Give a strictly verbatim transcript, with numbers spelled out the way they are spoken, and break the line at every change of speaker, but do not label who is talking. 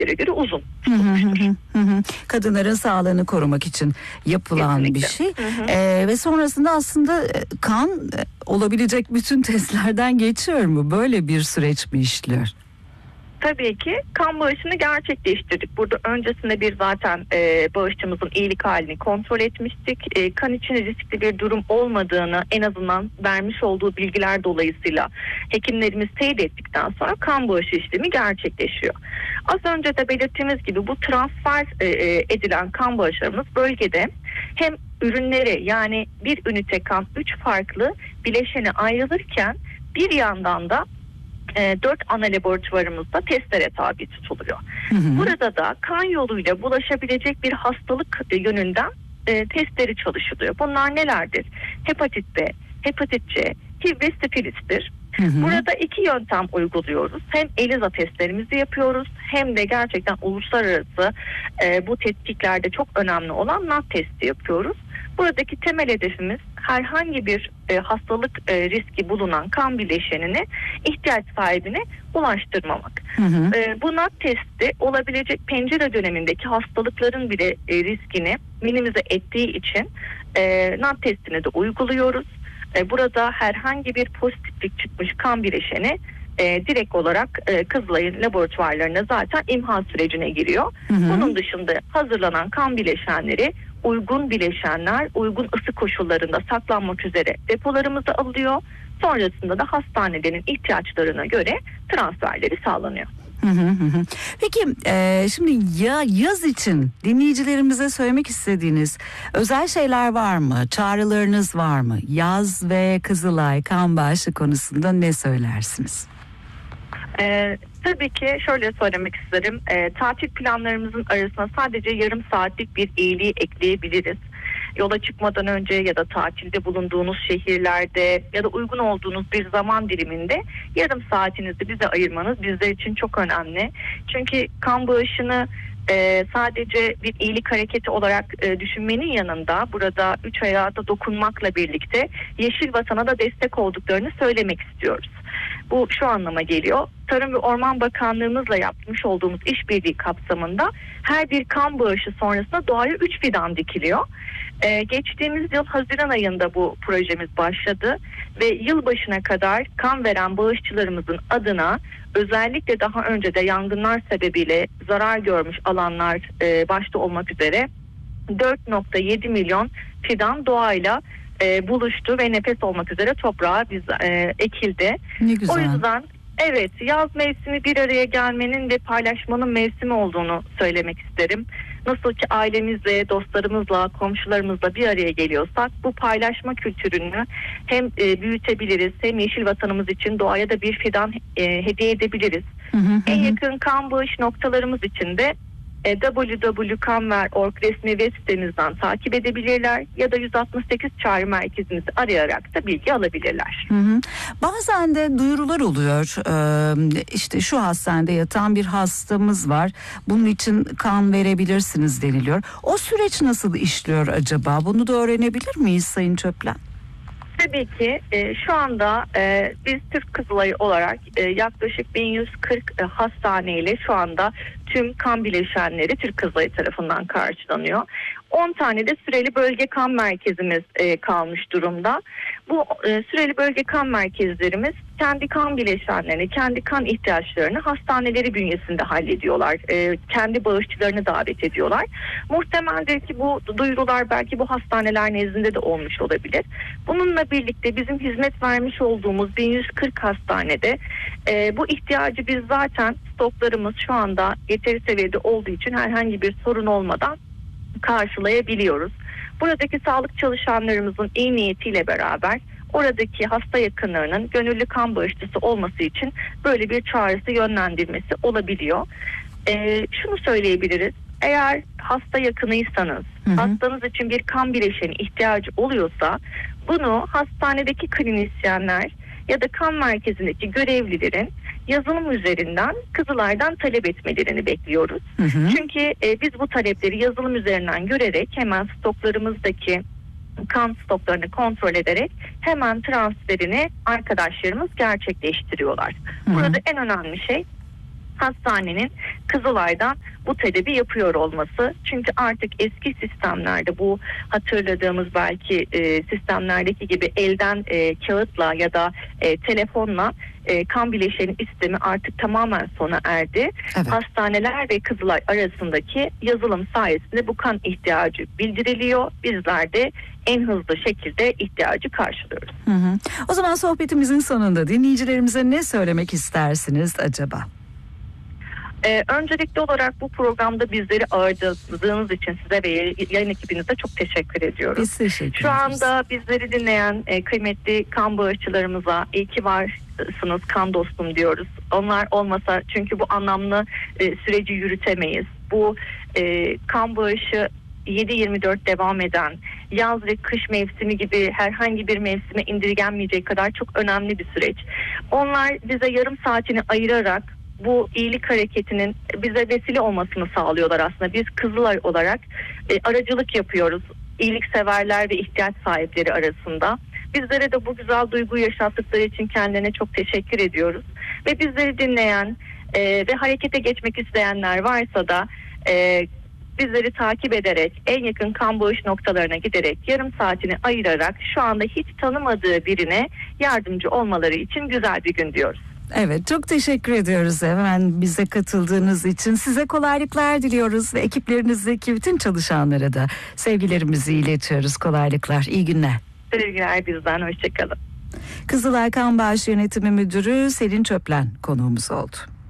erkeklere göre uzun.
Hı hı hı hı. Kadınların sağlığını korumak için yapılan
Kesinlikle.
bir şey.
Hı hı.
Ee, ve sonrasında aslında kan olabilecek bütün testlerden geçiyor mu? Böyle bir süreç mi işliyor?
Tabii ki kan bağışını gerçekleştirdik. Burada öncesinde bir zaten e, bağışçımızın iyilik halini kontrol etmiştik. E, kan için riskli bir durum olmadığını en azından vermiş olduğu bilgiler dolayısıyla hekimlerimiz teyit ettikten sonra kan bağışı işlemi gerçekleşiyor. Az önce de belirttiğimiz gibi bu transfer e, edilen kan bağışlarımız bölgede hem ürünleri, yani bir ünite kan üç farklı bileşene ayrılırken bir yandan da E, dört ana laboratuvarımızda testlere tabi tutuluyor. Hı hı. Burada da kan yoluyla bulaşabilecek bir hastalık yönünden e, testleri çalışılıyor. Bunlar nelerdir? Hepatit B, hepatit C, H I V ve sifilistir. Hı hı. Burada iki yöntem uyguluyoruz. Hem ELISA testlerimizi yapıyoruz hem de gerçekten uluslararası e, bu tetkiklerde çok önemli olan N A T testi yapıyoruz. Buradaki temel hedefimiz herhangi bir e, hastalık e, riski bulunan kan bileşenini ihtiyaç sahibine ulaştırmamak. Hı hı. E, bu N A T testi olabilecek pencere dönemindeki hastalıkların bile e, riskini minimize ettiği için e, N A T testini de uyguluyoruz. E, burada herhangi bir pozitiflik çıkmış kan bileşeni E, direkt olarak e, Kızılay'ın laboratuvarlarına zaten imha sürecine giriyor. Hı hı. Bunun dışında hazırlanan kan bileşenleri uygun bileşenler, uygun ısı koşullarında saklanmak üzere depolarımıza alınıyor. Sonrasında da hastanelerin ihtiyaçlarına göre transferleri sağlanıyor.
Hı hı hı. Peki e, şimdi ya yaz için dinleyicilerimize söylemek istediğiniz özel şeyler var mı? Çağrılarınız var mı? Yaz ve Kızılay kan bağışı konusunda ne söylersiniz?
Ee, tabii ki şöyle söylemek isterim. Ee, tatil planlarımızın arasına sadece yarım saatlik bir iyiliği ekleyebiliriz. Yola çıkmadan önce ya da tatilde bulunduğunuz şehirlerde ya da uygun olduğunuz bir zaman diliminde yarım saatinizi bize ayırmanız bizler için çok önemli. Çünkü kan bağışını e, sadece bir iyilik hareketi olarak e, düşünmenin yanında burada üç ayağa da dokunmakla birlikte Yeşil Vatan'a da destek olduklarını söylemek istiyoruz. Bu şu anlama geliyor. Tarım ve Orman Bakanlığımızla yapmış olduğumuz işbirliği kapsamında her bir kan bağışı sonrasında doğaya üç fidan dikiliyor. Ee, geçtiğimiz yıl Haziran ayında bu projemiz başladı ve yılbaşına kadar kan veren bağışçılarımızın adına özellikle daha önce de yangınlar sebebiyle zarar görmüş alanlar e, başta olmak üzere dört nokta yedi milyon fidan doğayla e, buluştu ve nefes olmak üzere toprağa biz e, ekildi.
Ne güzel.
O yüzden evet, yaz mevsimi bir araya gelmenin ve paylaşmanın mevsimi olduğunu söylemek isterim. Nasıl ki ailemizle, dostlarımızla, komşularımızla bir araya geliyorsak bu paylaşma kültürünü hem e, büyütebiliriz hem Yeşil Vatanımız için doğaya da bir fidan e, hediye edebiliriz. Hı hı hı. En yakın kan bağış noktalarımız için de e, double-u double-u double-u nokta kanver nokta org resmi web sitemizden takip edebilirler ya da yüz altmış sekiz çağrı merkezimizi arayarak da bilgi alabilirler.
Hı hı. Bazen de duyurular oluyor. Ee, işte şu hastanede yatan bir hastamız var. Bunun için kan verebilirsiniz deniliyor. O süreç nasıl işliyor acaba? Bunu da öğrenebilir miyiz Sayın Çöplen?
Tabii ki e, şu anda e, biz Türk Kızılayı olarak e, yaklaşık bin yüz kırk e, hastaneyle şu anda tüm kan bileşenleri Türk Kızılayı tarafından karşılanıyor. on tane de süreli bölge kan merkezimiz e, kalmış durumda. Bu e, süreli bölge kan merkezlerimiz kendi kan bileşenlerini, kendi kan ihtiyaçlarını hastaneleri bünyesinde hallediyorlar. E, kendi bağışçılarını davet ediyorlar. Muhtemeldir ki bu duyurular belki bu hastaneler nezdinde de olmuş olabilir. Bununla birlikte bizim hizmet vermiş olduğumuz bin yüz kırk hastanede e, bu ihtiyacı biz zaten stoklarımız şu anda yeteri seviyede olduğu için herhangi bir sorun olmadan karşılayabiliyoruz. Buradaki sağlık çalışanlarımızın iyi niyetiyle beraber oradaki hasta yakınlarının gönüllü kan bağışçısı olması için böyle bir çağrısı, yönlendirmesi olabiliyor. Ee, şunu söyleyebiliriz. Eğer hasta yakınıysanız, hı hı. hastanız için bir kan bileşeni ihtiyacı oluyorsa bunu hastanedeki klinisyenler ya da kan merkezindeki görevlilerin yazılım üzerinden Kızılay'dan talep etmelerini bekliyoruz. Hı hı. Çünkü e, biz bu talepleri yazılım üzerinden görerek hemen stoklarımızdaki kan stoklarını kontrol ederek hemen transferini arkadaşlarımız gerçekleştiriyorlar. Hı hı. Burada en önemli şey hastanenin Kızılay'dan bu talebi yapıyor olması. Çünkü artık eski sistemlerde bu hatırladığımız belki e, sistemlerdeki gibi elden e, kağıtla ya da e, telefonla e, kan bileşeni istemi artık tamamen sona erdi.
Evet.
Hastaneler ve Kızılay arasındaki yazılım sayesinde bu kan ihtiyacı bildiriliyor. Bizler de en hızlı şekilde ihtiyacı karşılıyoruz.
Hı hı. O zaman sohbetimizin sonunda dinleyicilerimize ne söylemek istersiniz acaba?
Ee, öncelikli olarak bu programda bizleri ağırladığınız için size ve yayın ekibinize çok teşekkür ediyoruz.
Biz teşekkür ederiz.
Şu anda bizleri dinleyen e, kıymetli kan bağışçılarımıza iyi ki varsınız kan dostum diyoruz. Onlar olmasa çünkü bu anlamlı e, süreci yürütemeyiz. Bu e, kan bağışı yedi yirmi dört devam eden yaz ve kış mevsimi gibi herhangi bir mevsime indirgenmeyecek kadar çok önemli bir süreç. Onlar bize yarım saatini ayırarak bu iyilik hareketinin bize vesile olmasını sağlıyorlar aslında. Biz Kızılay olarak e, aracılık yapıyoruz. İyilikseverler ve ihtiyaç sahipleri arasında. Bizlere de bu güzel duyguyu yaşattıkları için kendilerine çok teşekkür ediyoruz. Ve bizleri dinleyen e, ve harekete geçmek isteyenler varsa da e, bizleri takip ederek en yakın kan bağış noktalarına giderek yarım saatini ayırarak şu anda hiç tanımadığı birine yardımcı olmaları için güzel bir gün diyoruz.
Evet, çok teşekkür ediyoruz hemen bize katıldığınız için. Size kolaylıklar diliyoruz ve ekiplerinizdeki bütün çalışanlara da sevgilerimizi iletiyoruz. Kolaylıklar, iyi günler.
Sevgiler bizden, hoşçakalın.
Kızılay Kan Bağış Yönetimi Müdürü Selin Çöplen konuğumuz oldu.